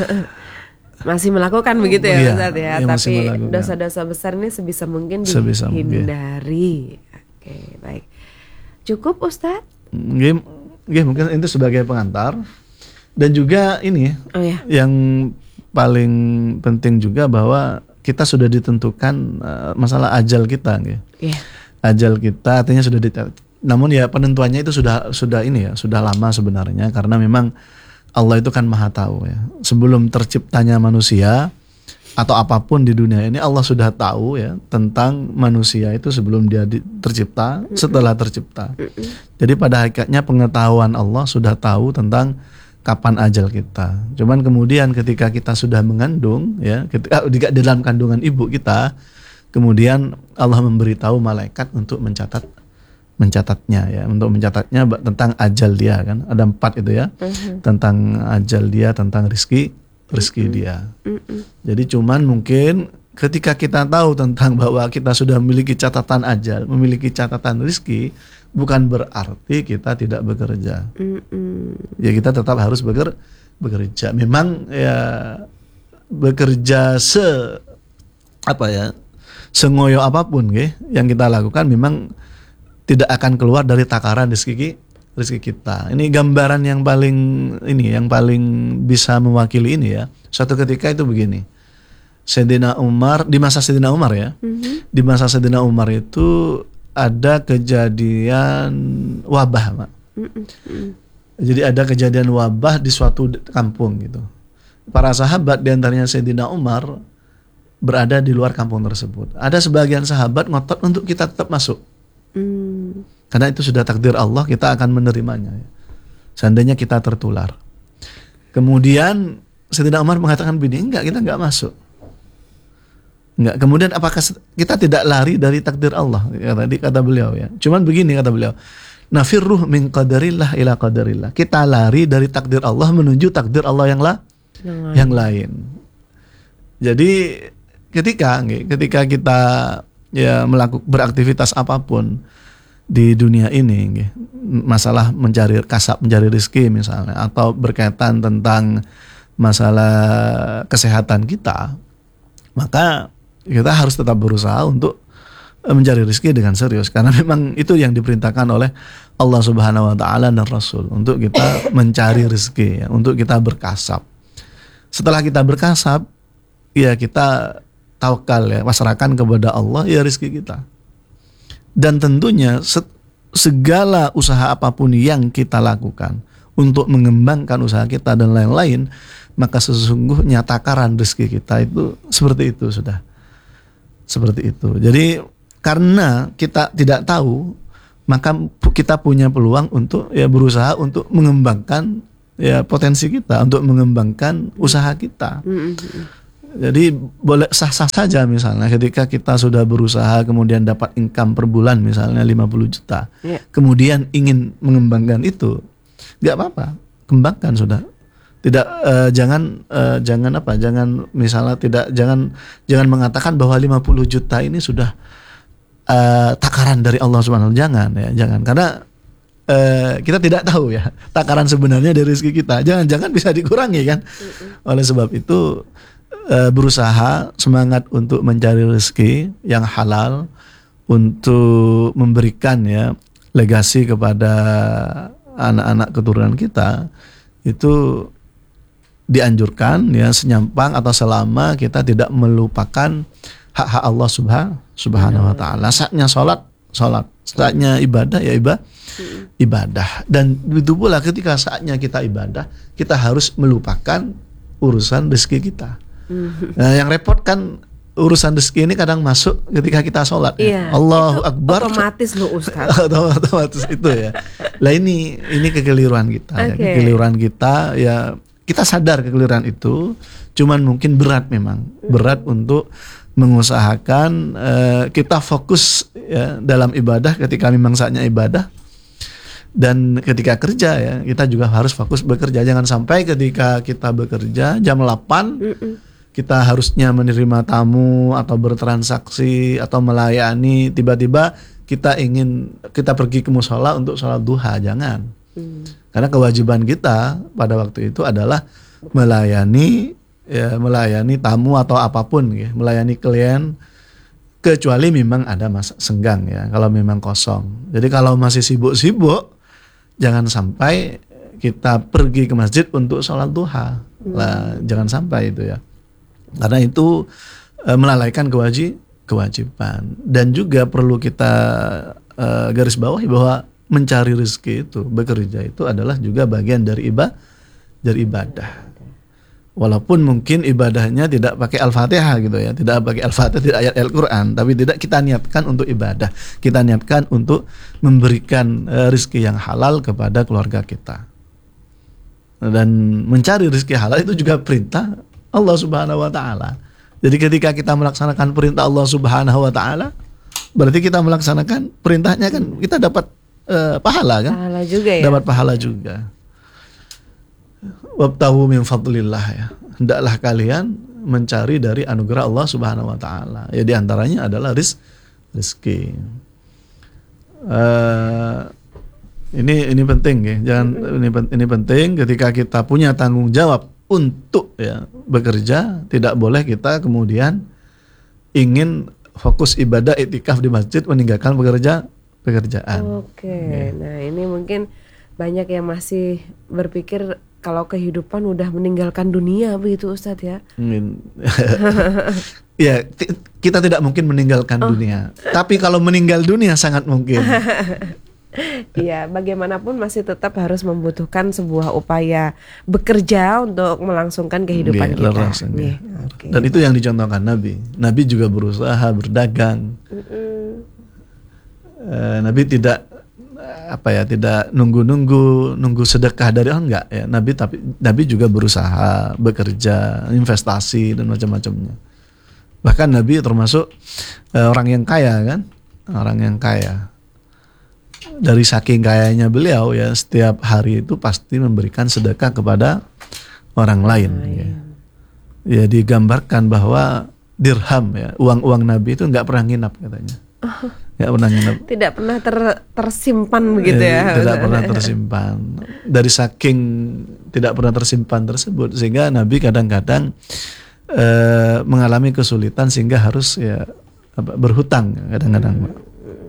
Masih melakukan begitu ya Iya, Ustadz ya, iya, masih tapi melakukan. dosa-dosa besar ini sebisa mungkin Sebisa mungkin. dihindari. Oke, baik. Cukup Ustadz? Nggih, nggih, mungkin itu sebagai pengantar. Dan juga ini Oh ya. yang paling penting juga bahwa kita sudah ditentukan uh, masalah ajal kita, nggih. Iya. Ajal kita artinya sudah dit- namun ya penentuannya itu sudah sudah ini ya, sudah lama sebenarnya karena memang Allah itu kan Maha tahu ya. Sebelum terciptanya manusia atau apapun di dunia ini Allah sudah tahu ya tentang manusia itu sebelum dia di- tercipta, setelah tercipta. Jadi pada hakikatnya pengetahuan Allah sudah tahu tentang kapan ajal kita. Cuman kemudian ketika kita sudah mengandung ya, ketika di di dalam kandungan ibu kita, kemudian Allah memberitahu malaikat untuk mencatat mencatatnya ya, untuk mencatatnya ba- tentang ajal dia kan. Ada empat itu ya. Mhm. Tentang ajal dia, tentang rizki rizki dia. Mm-mm. Jadi cuman mungkin ketika kita tahu tentang bahwa kita sudah memiliki catatan ajal, memiliki catatan rizki, bukan berarti kita tidak bekerja. Mm-mm. Ya kita tetap harus beker, bekerja. Memang ya bekerja se apa ya sengoyo apapun nggih, yang kita lakukan memang tidak akan keluar dari takaran rezeki rezeki kita. Ini gambaran yang paling ini yang paling bisa mewakili ini ya. Suatu ketika itu begini. Sayyidina Umar di masa Sayyidina Umar ya. Mhm. Di masa Sayyidina Umar itu ada kejadian wabah, Mak. Mm-mm. Jadi ada kejadian wabah di suatu kampung gitu. Para sahabat di antaranya Sayyidina Umar berada di luar kampung tersebut. Ada sebagian sahabat ngotot untuk kita tetap masuk. Mm. Karena itu sudah takdir Allah, kita akan menerimanya. Seandainya kita tertular. Kemudian Sayyidina Umar mengatakan begini, enggak, kita enggak masuk. Enggak. Kemudian apakah kita tidak lari dari takdir Allah? Ya, tadi kata beliau ya. Cuman begini kata beliau. Nafirruh min qadarillah ila qadarillah. Kita lari dari takdir Allah menuju takdir Allah yang lah Yang lain. yang lain. Jadi ketika ketika kita ya melakukan beraktivitas apapun di dunia ini, nggih, masalah mencari kasab, mencari rezeki misalnya, atau berkaitan tentang masalah kesehatan kita, maka kita harus tetap berusaha untuk mencari rezeki dengan serius, karena memang itu yang diperintahkan oleh Allah Subhanahu Wa Taala dan Rasul untuk kita mencari rezeki, ya, untuk kita berkasab. Setelah kita berkasab, ya kita tawakal ya, pasrahkan kepada Allah ya rezeki kita. Dan tentunya segala usaha apapun yang kita lakukan untuk mengembangkan usaha kita dan lain-lain, maka sesungguhnya takaran rezeki kita itu seperti itu sudah. Seperti itu. Jadi karena kita tidak tahu, maka kita punya peluang untuk ya berusaha untuk mengembangkan ya potensi kita, untuk mengembangkan usaha kita. Jadi boleh sah-sah saja misalnya ketika kita sudah berusaha kemudian dapat income per bulan misalnya lima puluh juta. Yeah. Kemudian ingin mengembangkan itu, nggak apa-apa, kembangkan sudah. Tidak uh, jangan uh, jangan apa? Jangan misalnya tidak jangan jangan mengatakan bahwa lima puluh juta ini sudah uh, takaran dari Allah Subhanahu wa taala. Jangan ya, jangan karena uh, kita tidak tahu ya takaran sebenarnya dari rezeki kita. Jangan-jangan bisa dikurangi kan. Mm-mm. Oleh sebab itu berusaha semangat untuk mencari rezeki yang halal, untuk memberikan ya legasi kepada anak-anak keturunan kita, itu dianjurkan ya senyampang atau selama kita tidak melupakan hak-hak Allah Subhanahu wa taala. Saatnya sholat, sholat. Saatnya ibadah ya ibadah. Ibadah. Dan begitu pula ketika saatnya kita ibadah, kita harus melupakan urusan rezeki kita. Nah, yang repot kan urusan rezeki ini kadang masuk ketika kita sholat. Iya, ya. Allahu Akbar. Otomatis loh Ustaz. Otomatis itu ya. Lah ini ini kekeliruan kita. Okay. Ya. Kekeliruan kita ya, kita sadar kekeliruan itu. Cuman mungkin berat memang berat untuk mengusahakan uh, kita fokus ya, dalam ibadah ketika memang saatnya ibadah. Dan ketika kerja ya kita juga harus fokus bekerja. Jangan sampai ketika kita bekerja jam delapan Mm-mm. kita harusnya menerima tamu atau bertransaksi atau melayani, tiba-tiba kita ingin kita pergi ke musola untuk sholat duha. Jangan. Hmm. Karena kewajiban kita pada waktu itu adalah melayani ya, melayani tamu atau apapun ya, melayani klien, kecuali memang ada masa senggang ya, kalau memang kosong. Jadi kalau masih sibuk-sibuk, jangan sampai kita pergi ke masjid untuk sholat duha. Hmm. Lah, jangan sampai itu ya. Karena itu e, melalaikan kewajib, kewajiban. Dan juga perlu kita e, garis bawahi bahwa mencari rezeki itu, bekerja itu adalah juga bagian dari ibadah, dari ibadah. Walaupun mungkin ibadahnya tidak pakai Al-Fatihah gitu ya, tidak pakai Al-Fatihah, tidak ayat Al-Quran, tapi tidak kita niatkan untuk ibadah. Kita niatkan untuk memberikan e, rezeki yang halal kepada keluarga kita. Dan mencari rezeki halal itu juga perintah Allah Subhanahu wa taala. Jadi ketika kita melaksanakan perintah Allah Subhanahu wa taala, berarti kita melaksanakan perintahnya kan kita dapat uh, pahala kan? Pahala juga ya. Dapat pahala juga. Wabtahu min fadlillah ya. Hendaklah kalian mencari dari anugerah Allah Subhanahu wa taala. Ya di antaranya adalah riz, rezeki. Uh, ini ini penting ya. Jangan ini ini penting ketika kita punya tanggung jawab untuk ya bekerja, tidak boleh kita kemudian ingin fokus ibadah iktikaf di masjid meninggalkan pekerja pekerjaan. Oke, okay. Nah ini mungkin banyak yang masih berpikir kalau kehidupan udah meninggalkan dunia begitu Ustadz ya. Ya t- kita tidak mungkin meninggalkan oh. dunia, tapi kalau meninggal dunia sangat mungkin. Iya, bagaimanapun masih tetap harus membutuhkan sebuah upaya bekerja untuk melangsungkan kehidupan yeah, kita. Yeah. Okay. Dan itu yang dicontohkan Nabi. Nabi juga berusaha berdagang. Uh, Nabi tidak apa ya, tidak nunggu-nunggu nunggu sedekah dari orang, enggak ya. Nabi tapi Nabi juga berusaha bekerja, investasi dan macam-macamnya. Bahkan Nabi termasuk uh, orang yang kaya kan, orang yang kaya. Dari saking kayanya beliau ya, setiap hari itu pasti memberikan sedekah kepada orang lain. Oh, iya. Ya. Ya digambarkan bahwa dirham ya, uang-uang Nabi itu nggak pernah nginap katanya. Oh. Nggak pernah nginap. Tidak pernah ter, tersimpan begitu ya. ya. Tidak pernah tersimpan. Dari saking tidak pernah tersimpan tersebut, sehingga Nabi kadang-kadang eh, mengalami kesulitan sehingga harus ya apa, berhutang kadang-kadang. Hmm.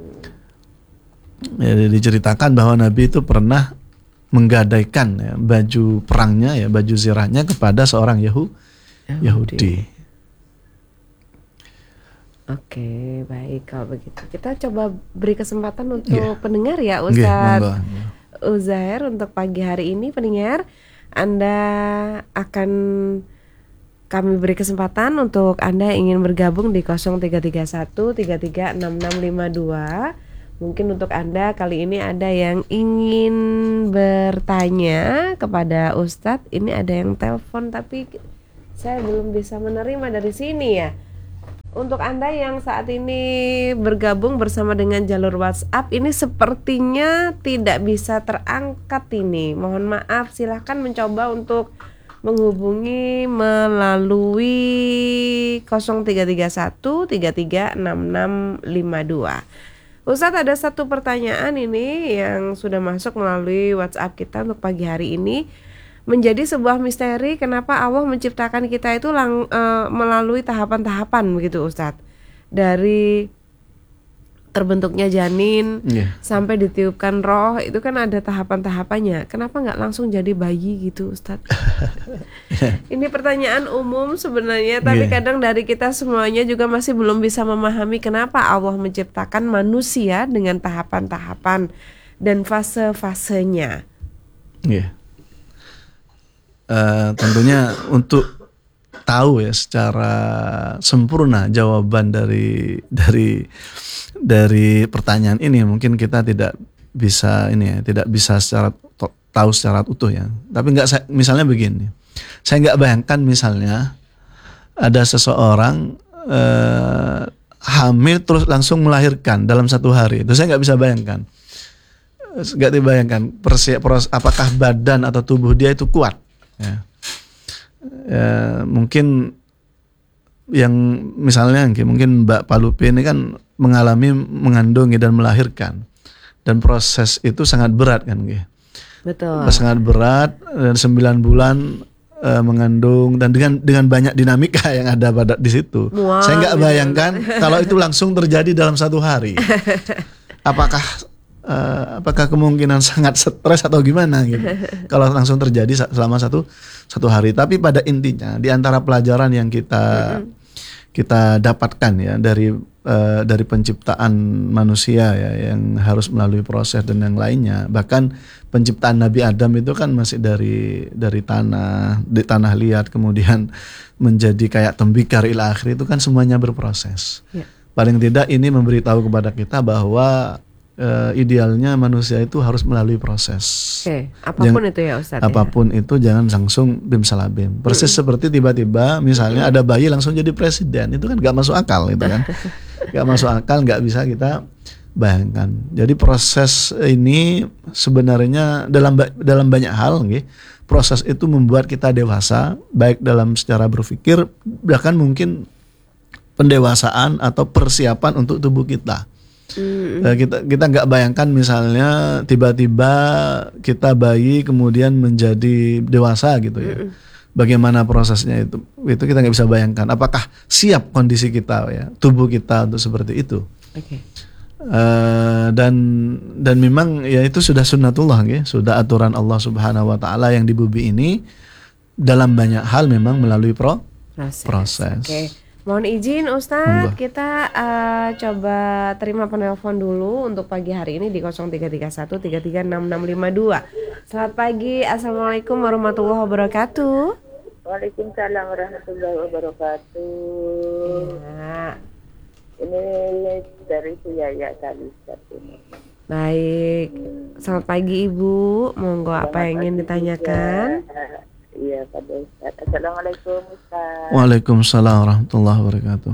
Ya, diceritakan bahwa Nabi itu pernah menggadaikan ya, baju perangnya ya, baju zirahnya kepada seorang Yahu, Yahudi. Yahudi. Oke, baik kalau begitu. Kita coba beri kesempatan untuk yeah. pendengar ya Ustadz yeah, Uzair untuk pagi hari ini. Pendengar, Anda akan kami beri kesempatan untuk Anda yang ingin bergabung di nol tiga tiga satu tiga tiga enam enam lima dua. Mungkin untuk Anda kali ini ada yang ingin bertanya kepada Ustadz. Ini ada yang telepon tapi saya belum bisa menerima dari sini ya. Untuk Anda yang saat ini bergabung bersama dengan jalur WhatsApp, ini sepertinya tidak bisa terangkat ini. Mohon maaf, silahkan mencoba untuk menghubungi melalui nol tiga tiga satu tiga tiga enam enam lima dua. Ustadz, ada satu pertanyaan ini yang sudah masuk melalui WhatsApp kita untuk pagi hari ini. Menjadi sebuah misteri kenapa Allah menciptakan kita itu lang, e, melalui tahapan-tahapan begitu Ustadz. Dari terbentuknya janin yeah. sampai ditiupkan roh, itu kan ada tahapan-tahapannya. Kenapa nggak langsung jadi bayi gitu Ustadz? Ini pertanyaan umum sebenarnya, tapi yeah. kadang dari kita semuanya juga masih belum bisa memahami kenapa Allah menciptakan manusia dengan tahapan-tahapan dan fase-fasenya. Iya. Yeah. Uh, tentunya untuk tahu ya secara sempurna jawaban dari dari dari pertanyaan ini, mungkin kita tidak bisa ini ya, tidak bisa secara to- tahu secara utuh ya. Tapi nggak, misalnya begini, saya nggak bayangkan misalnya ada seseorang uh, hamil terus langsung melahirkan dalam satu hari, itu saya nggak bisa bayangkan. Nggak dibayangkan persi- pros- apakah badan atau tubuh dia itu kuat. Ya. Ya, mungkin yang misalnya mungkin Mbak Palupi ini kan mengalami mengandungi dan melahirkan, dan proses itu sangat berat kan, betul. Sangat berat, dan sembilan bulan e, mengandung dan dengan dengan banyak dinamika yang ada pada di situ. Wow, saya nggak bayangkan kalau itu langsung terjadi dalam satu hari. Apakah Uh, apakah kemungkinan sangat stres atau gimana gitu kalau langsung terjadi selama satu satu hari. Tapi pada intinya di antara pelajaran yang kita mm-hmm. kita dapatkan ya dari uh, dari penciptaan manusia ya, yang harus melalui proses dan yang lainnya, bahkan penciptaan Nabi Adam itu kan masih dari dari tanah di tanah liat kemudian menjadi kayak tembikar ila akhir, itu kan semuanya berproses. Yeah. Paling tidak ini memberitahu kepada kita bahwa Uh, idealnya manusia itu harus melalui proses. Oke, apapun jangan, itu ya Ustadz. Apapun ya? Itu jangan langsung bim salabim. Persis hmm. seperti tiba-tiba misalnya hmm. ada bayi langsung jadi presiden, itu kan nggak masuk akal, gitu kan? Nggak masuk akal, nggak bisa kita bayangkan. Jadi proses ini sebenarnya dalam dalam banyak hal, gitu, proses itu membuat kita dewasa, baik dalam secara berpikir, bahkan mungkin pendewasaan atau persiapan untuk tubuh kita. Mm. Kita kita nggak bayangkan misalnya tiba-tiba kita bayi kemudian menjadi dewasa gitu ya. Mm. Bagaimana prosesnya itu? Itu kita nggak bisa bayangkan. Apakah siap kondisi kita ya, tubuh kita untuk seperti itu? Okay. Uh, dan dan memang ya itu sudah sunnatullah, ya, sudah aturan Allah Subhanahu Wa Taala yang di bumi ini dalam banyak hal memang melalui pro proses. proses. Okay. Mohon izin Ustadz, kita uh, coba terima penelpon dulu untuk pagi hari ini di nol tiga tiga satu tiga tiga enam enam lima dua. Selamat pagi, Assalamualaikum warahmatullahi wabarakatuh. Waalaikumsalam warahmatullahi wabarakatuh. Ya. Ini dari Suyaya tadi. Baik, selamat pagi Ibu. Monggo, selamat apa yang ingin ditanyakan? Ya. Iya, Pak Ustaz. Assalamualaikum Ustaz. Waalaikumsalam warahmatullahi wabarakatuh.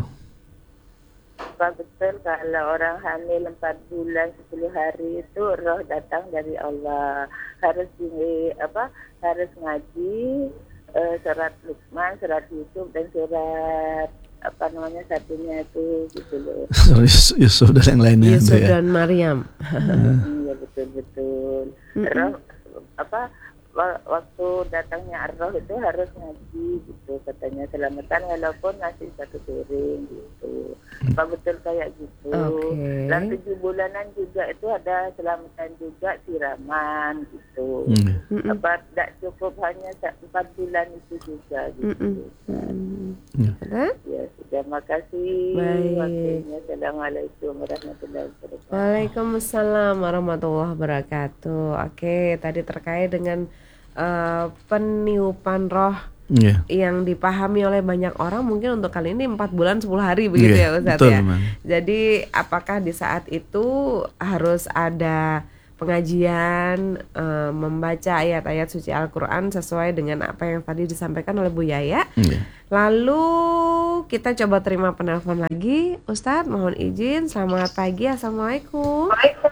Pak, betul kalau orang hamil empat bulan sepuluh hari itu roh datang dari Allah. Harus ini apa? Harus ngaji uh, surat Luqman, surat Yusuf dan surat apa namanya satunya itu gitu loh. Yusuf dan yang lainnya. Yusuf ya? Dan Maryam. Iya, betul betul. Roh apa? Waktu datangnya roh itu harus ngaji gitu katanya, selamatan walaupun ngasih satu piring gitu. Apa betul kayak gitu? Okay. Dan tujuh bulanan juga itu ada selamatan juga, siraman gitu. Mm. Apa tidak cukup hanya empat bulan itu juga gitu. Mm. Mm. Ya sudah, makasih. Waktunya. Assalamualaikum warahmatullahi wabarakatuh. Waalaikumsalam warahmatullahi wabarakatuh. Oke, tadi terkait dengan Uh, peniupan roh Iya. yang dipahami oleh banyak orang mungkin untuk kali ini empat bulan sepuluh hari begitu Iya, ya Ustadz betul, ya. Man. Jadi apakah di saat itu harus ada pengajian eh, membaca ayat-ayat suci Al-Quran sesuai dengan apa yang tadi disampaikan oleh Bu Yaya. Iya. Lalu kita coba terima penelpon lagi. Ustadz mohon izin, selamat pagi, Assalamualaikum.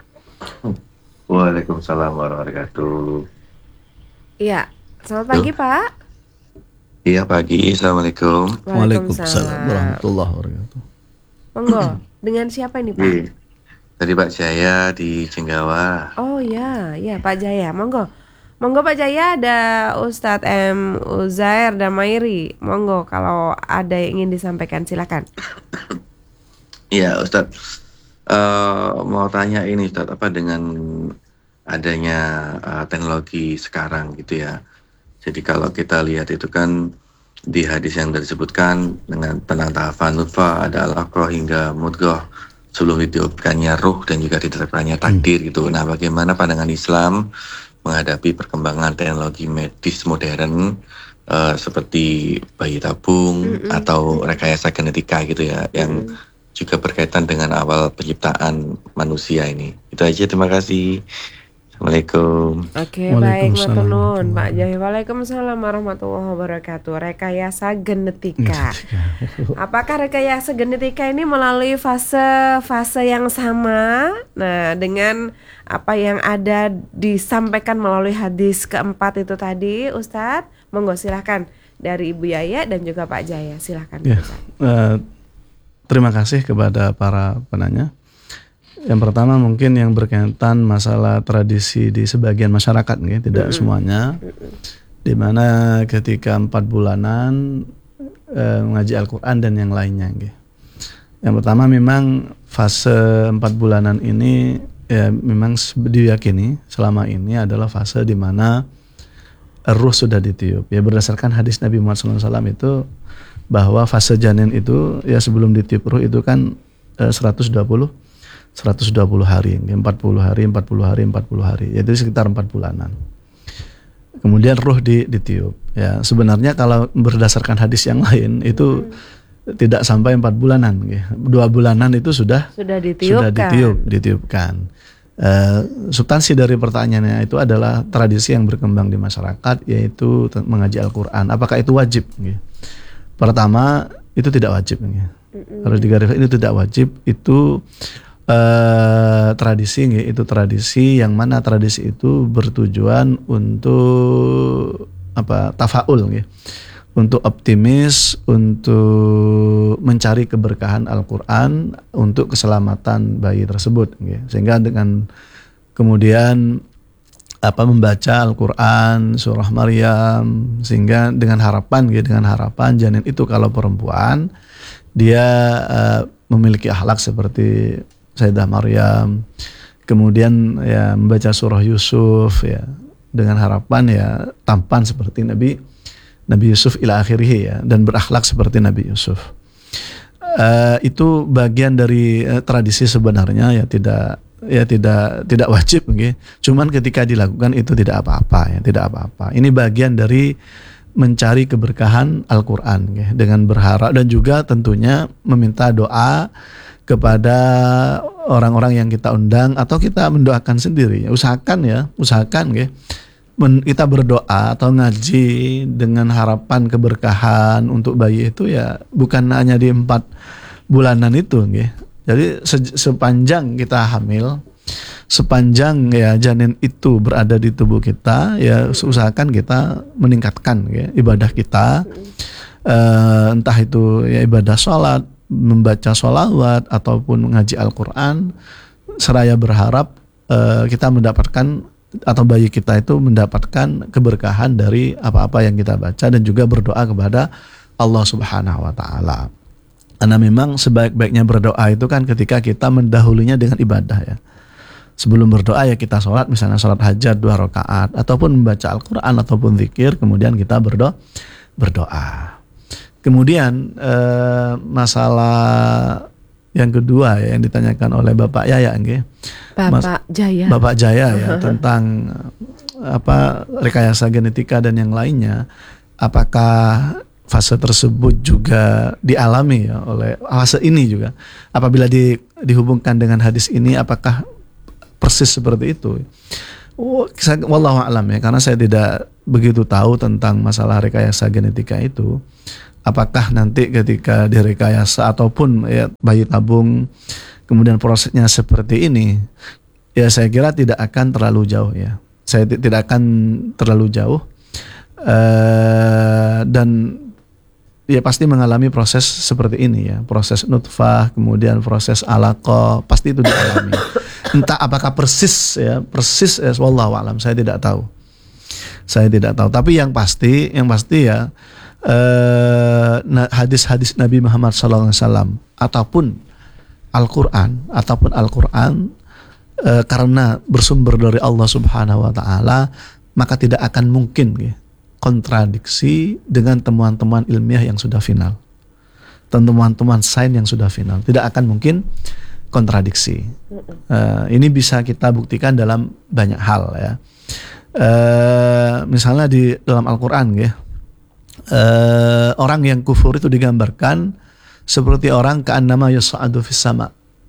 Waalaikumsalam warahmatullahi wabarakatuh. Iya, selamat pagi Pak. Iya pagi, assalamualaikum. Waalaikumsalam warahmatullahi wabarakatuh. Monggo, dengan siapa ini Pak? Iya. Tadi Pak Jaya di Jenggawa. Oh ya, ya Pak Jaya, monggo. Monggo Pak Jaya, ada Ustadz M. Uzair dan Mairi. Monggo kalau ada yang ingin disampaikan silakan. Iya Ustadz, uh, mau tanya ini Ustadz, apa dengan adanya uh, teknologi sekarang gitu ya. Jadi kalau kita lihat itu kan di hadis yang disebutkan dengan tentang tahapan nutfah, ada al-aqrah hingga mudghah, sebelum ditiupkannya ruh dan juga ditetapkannya takdir gitu. Nah, bagaimana pandangan Islam menghadapi perkembangan teknologi medis modern uh, seperti bayi tabung Mm-mm. atau rekayasa genetika gitu ya, yang juga berkaitan dengan awal penciptaan manusia ini. Itu aja, terima kasih. Assalamualaikum. Oke, baik, Waalaikumsalam matur nuwun Pak Jaya. Waalaikumsalam warahmatullahi wabarakatuh. Rekayasa genetika. Apakah rekayasa genetika ini melalui fase-fase yang sama? Nah, dengan apa yang ada disampaikan melalui hadis keempat itu tadi, Ustadz, monggo silahkan dari Ibu Yaya dan juga Pak Jaya, silahkan. Ya, uh, terima kasih kepada para penanya. Yang pertama mungkin yang berkaitan masalah tradisi di sebagian masyarakat, nih, tidak Mm-mm. semuanya, di mana ketika empat bulanan eh, mengaji Al-Quran dan yang lainnya. Nih. Yang pertama memang fase empat bulanan ini ya memang diyakini selama ini adalah fase di mana ruh sudah ditiup. Ya berdasarkan hadis Nabi Muhammad shallallahu alaihi wasallam itu bahwa fase janin itu ya sebelum ditiup ruh itu kan eh, seratus dua puluh hari, empat puluh hari, empat puluh hari, empat puluh hari. Jadi sekitar empat bulanan. Kemudian ruh di, ditiup. Ya, sebenarnya kalau berdasarkan hadis yang lain itu hmm. tidak sampai empat bulanan. Ya. Dua bulanan itu sudah Sudah ditiupkan. sudah ditiup, ditiupkan. Uh, substansi dari pertanyaannya itu adalah tradisi yang berkembang di masyarakat, yaitu mengaji Al-Quran. Apakah itu wajib? Ya. Pertama, itu tidak wajib. Ya. Harus digarisbawahi, itu tidak wajib. Itu Uh, tradisi, itu tradisi yang mana tradisi itu bertujuan untuk apa tafaul, gitu. Untuk optimis, untuk mencari keberkahan Al-Quran, untuk keselamatan bayi tersebut, gitu. Sehingga dengan kemudian apa membaca Al-Quran, surah Maryam, sehingga dengan harapan, gitu, dengan harapan janin itu kalau perempuan dia uh, memiliki akhlak seperti Sayyidah Maryam, kemudian ya membaca surah Yusuf ya dengan harapan ya tampan seperti Nabi Nabi Yusuf ila akhirih ya, dan berakhlak seperti Nabi Yusuf. Uh, itu bagian dari uh, tradisi sebenarnya, ya tidak ya tidak tidak wajib, gitu. Cuman ketika dilakukan itu tidak apa-apa, ya tidak apa-apa. Ini bagian dari mencari keberkahan Al-Quran, gitu, dengan berharap dan juga tentunya meminta doa kepada orang-orang yang kita undang atau kita mendoakan sendiri. Usahakan ya, usahakan ya. Men, kita berdoa atau ngaji dengan harapan keberkahan untuk bayi itu ya bukan hanya di empat bulanan itu, ya. Jadi se, sepanjang kita hamil, sepanjang ya janin itu berada di tubuh kita, ya usahakan kita meningkatkan ya ibadah kita, uh, entah itu ya ibadah sholat, membaca sholawat ataupun mengaji Al-Quran, seraya berharap uh, kita mendapatkan atau bayi kita itu mendapatkan keberkahan dari apa-apa yang kita baca, dan juga berdoa kepada Allah Subhanahu wa Ta'ala. Karena memang sebaik-baiknya berdoa itu kan ketika kita mendahulunya dengan ibadah, ya. Sebelum berdoa ya kita sholat, misalnya sholat hajat dua rakaat ataupun membaca Al-Quran ataupun zikir, kemudian kita berdoa berdoa. Kemudian eh, masalah yang kedua ya, yang ditanyakan oleh Bapak Yaya, nggih. Bapak Mas, Jaya. Bapak Jaya ya tentang apa rekayasa genetika dan yang lainnya. apakah fase tersebut juga dialami ya oleh fase ini juga apabila di, dihubungkan dengan hadis ini apakah persis seperti itu? Oh, wallahu a'lam ya, karena saya tidak begitu tahu tentang masalah rekayasa genetika itu. Apakah nanti ketika direkayasa ataupun ya, bayi tabung kemudian prosesnya seperti ini, ya saya kira tidak akan terlalu jauh ya. Saya t- tidak akan terlalu jauh uh, dan ya pasti mengalami proses seperti ini ya, proses nutfah, kemudian proses alaqah, pasti itu dialami. Entah apakah persis ya, persis ya, wallahu a'lam, saya tidak tahu. Saya tidak tahu, tapi yang pasti, yang pasti ya eh, hadis-hadis Nabi Muhammad shallallahu alaihi wasallam ataupun Al-Qur'an, ataupun Al-Qur'an eh, karena bersumber dari Allah Subhanahu wa taala, maka tidak akan mungkin ya, kontradiksi dengan temuan-temuan ilmiah yang sudah final, temuan-temuan sains yang sudah final, tidak akan mungkin kontradiksi. Uh, ini bisa kita buktikan dalam banyak hal ya. Uh, misalnya di dalam Al-Quran ya, uh, orang yang kufur itu digambarkan seperti orang ka'annama yas'adu fis sama,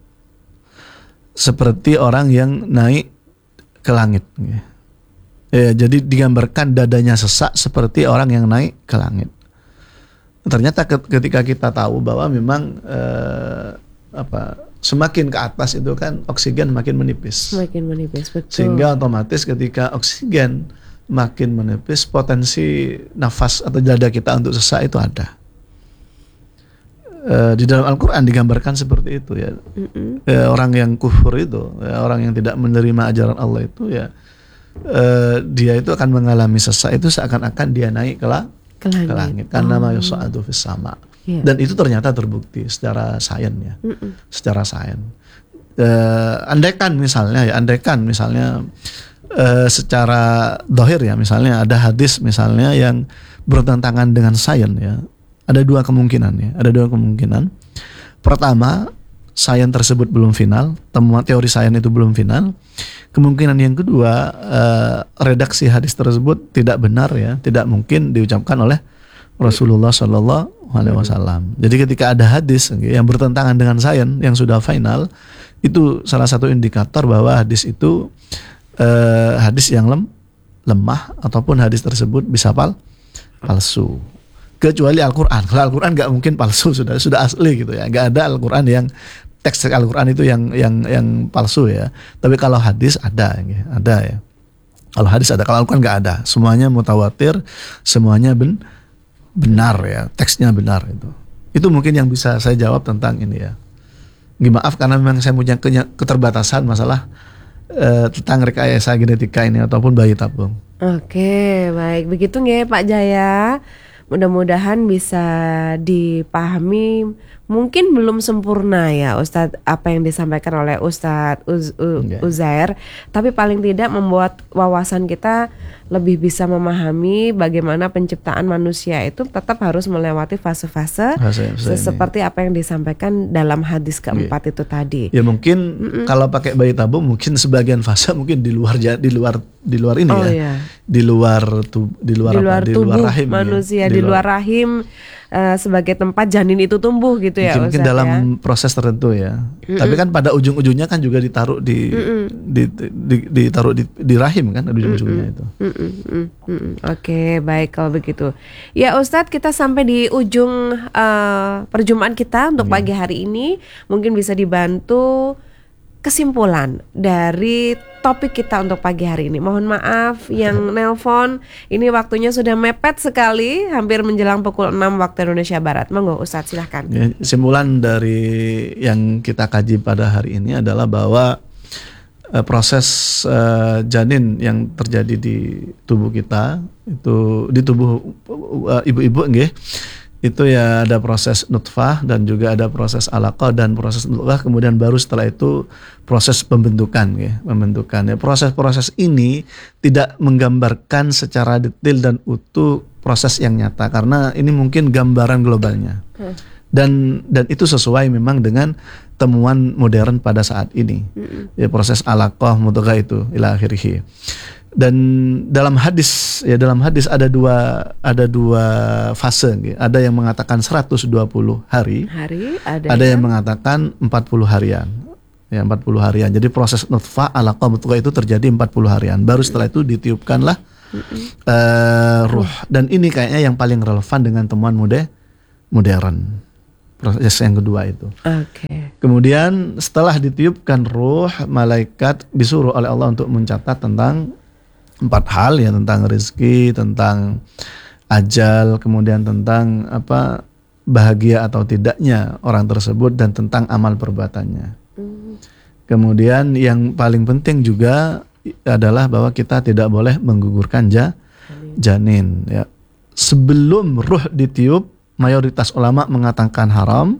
seperti orang yang naik ke langit. Ya. Ya, jadi digambarkan dadanya sesak seperti orang yang naik ke langit. Ternyata ketika kita tahu bahwa memang eh, apa semakin ke atas itu kan oksigen makin menipis. Makin menipis, betul. Sehingga otomatis ketika oksigen makin menipis, potensi nafas atau dada kita untuk sesak itu ada. Eh, di dalam Al-Quran digambarkan seperti itu ya. Eh, orang yang kufur itu, ya, orang yang tidak menerima ajaran Allah itu ya. Uh, dia itu akan mengalami sesak itu seakan-akan dia naik ke, la- ke langit, ke langit. Karena ma yus'adu fis sama. Yeah. Dan itu ternyata terbukti secara sains ya, Mm-mm. secara sains. Uh, andaikan misalnya ya, andaikan misalnya uh, secara dohir ya, misalnya ada hadis misalnya yang bertentangan dengan sains ya, ada dua kemungkinan ya, ada dua kemungkinan. Pertama, sains tersebut belum final, temuan teori sains itu belum final. Kemungkinan yang kedua, uh, redaksi hadis tersebut tidak benar ya, tidak mungkin diucapkan oleh Rasulullah Shallallahu Alaihi Wasallam. Jadi ketika ada hadis yang bertentangan dengan sains yang sudah final, itu salah satu indikator bahwa hadis itu uh, hadis yang lem, lemah ataupun hadis tersebut bisa pal, palsu. Kecuali Al-Quran. Kalau Al-Quran nggak mungkin palsu, sudah sudah asli gitu ya. Nggak ada Al-Quran yang teks Al-Quran itu yang yang yang palsu ya. Tapi kalau hadis ada, ya, ada ya. Kalau hadis ada, kalau Al-Quran nggak ada. Semuanya mutawatir, semuanya ben, benar ya. Teksnya benar itu. Itu mungkin yang bisa saya jawab tentang ini ya. Maaf karena memang saya punya keterbatasan masalah eh, tentang rekayasa genetika ini ataupun bayi tabung. Oke, baik begitu nggih Pak Jaya. Mudah-mudahan bisa dipahami. Mungkin belum sempurna ya Ustadz apa yang disampaikan oleh Ustadz Uz, U, yeah. Uzair, tapi paling tidak membuat wawasan kita lebih bisa memahami bagaimana penciptaan manusia itu tetap harus melewati fase-fase seperti apa yang disampaikan dalam hadis keempat yeah. itu tadi. Ya mungkin Mm-mm. kalau pakai bayi tabung mungkin sebagian fase mungkin di luar di luar di luar ini oh, ya. Yeah. Di luar tu, di luar di luar apa? Di tubuh luar rahim manusia, ya. di, di luar, luar rahim uh, sebagai tempat janin itu tumbuh gitu ya. Mungkin Ustaz, dalam ya? proses tertentu ya. Mm-mm. Tapi kan pada ujung-ujungnya kan juga ditaruh di, di, di, di ditaruh di, di rahim kan ujung-ujungnya itu. Mm-mm. Mm-mm. Oke, baik kalau begitu. Ya Ustadz, kita sampai di ujung uh, perjumpaan kita untuk pagi hari ini. Mungkin bisa dibantu kesimpulan dari topik kita untuk pagi hari ini. Mohon maaf yang nelpon, ini waktunya sudah mepet sekali, hampir menjelang pukul enam waktu Indonesia Barat. Monggo Ustadz, silahkan. Ya, kesimpulan dari yang kita kaji pada hari ini adalah bahwa uh, proses uh, janin yang terjadi di tubuh kita, itu di tubuh uh, ibu-ibu nggih, itu ya ada proses nutfah dan juga ada proses alaqah dan proses nutfah, kemudian baru setelah itu proses pembentukan ya, pembentukan ya. Proses-proses ini tidak menggambarkan secara detail dan utuh proses yang nyata karena ini mungkin gambaran globalnya. Hmm. Dan dan itu sesuai memang dengan temuan modern pada saat ini. Hmm. Ya proses alaqah mudghah itu ila akhirih. Dan dalam hadis ya dalam hadis ada dua ada dua fase, gitu. Ada yang mengatakan seratus dua puluh hari, Hari ada, ada yang yang mengatakan empat puluh harian. Ya, empat puluh harian. Jadi proses nutfah alaqah mudghah itu terjadi empat puluh harian. Baru setelah itu ditiupkanlah uh, ruh. Dan ini kayaknya yang paling relevan dengan temuan mode modern. Proses yang kedua itu. Oke. Kemudian setelah ditiupkan ruh, malaikat disuruh oleh Allah untuk mencatat tentang empat hal ya, tentang rezeki, tentang ajal, kemudian tentang apa bahagia atau tidaknya orang tersebut, dan tentang amal perbuatannya. Kemudian yang paling penting juga adalah bahwa kita tidak boleh menggugurkan ja, janin ya. Sebelum ruh ditiup, mayoritas ulama mengatakan haram.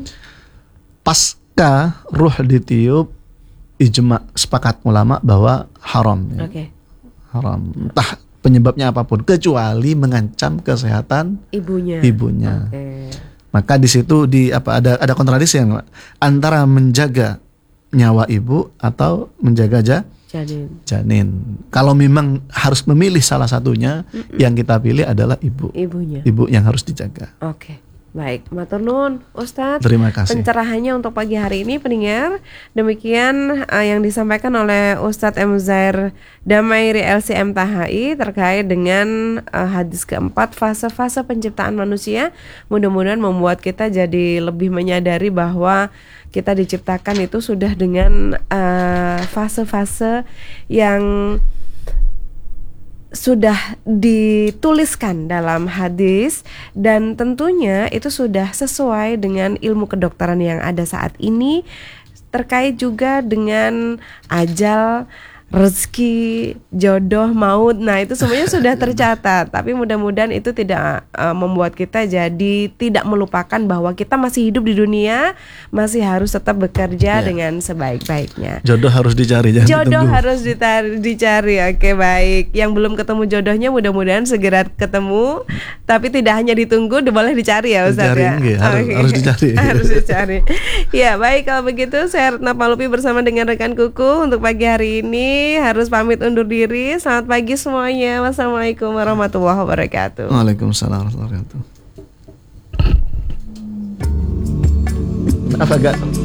Pasca ruh ditiup, ijma sepakat ulama bahwa haram ya. Oke. Haram. Entah penyebabnya apapun, kecuali mengancam kesehatan Ibunya. ibunya. Oke. Maka di situ di apa ada ada kontradiksi yang antara menjaga nyawa ibu atau menjaga ja, Janin. janin. Kalau memang harus memilih salah satunya, Mm-mm. yang kita pilih adalah ibu. Ibunya. Ibu yang harus dijaga. Oke. Baik, matur nuwun Ustadz. Terima kasih. Pencerahannya untuk pagi hari ini pendengar. Demikian uh, yang disampaikan oleh Ustadz M. Zair Damairi L C M T H I terkait dengan uh, hadis keempat, fase-fase penciptaan manusia. Mudah-mudahan membuat kita jadi lebih menyadari bahwa kita diciptakan itu sudah dengan uh, fase-fase yang sudah dituliskan dalam hadis, dan tentunya itu sudah sesuai dengan ilmu kedokteran yang ada saat ini, terkait juga dengan ajal, rezeki, jodoh, maut. Nah, itu semuanya sudah tercatat. Tapi mudah-mudahan itu tidak uh, membuat kita jadi tidak melupakan bahwa kita masih hidup di dunia, masih harus tetap bekerja Ya. dengan sebaik-baiknya. Jodoh harus dicari, jangan Jodoh ditunggu. harus ditari, dicari. Oke, baik. Yang belum ketemu jodohnya mudah-mudahan segera ketemu. Tapi tidak hanya ditunggu, boleh dicari ya Ustaz Dicari, ya. nggih, harus- Oke. harus dicari. Harus dicari. Ya, baik, kalau begitu saya Retna Palupi bersama dengan rekan Kuku untuk pagi hari ini harus pamit undur diri. Selamat pagi semuanya. Wassalamualaikum warahmatullahi wabarakatuh. Waalaikumsalam warahmatullahi wabarakatuh. Apa gak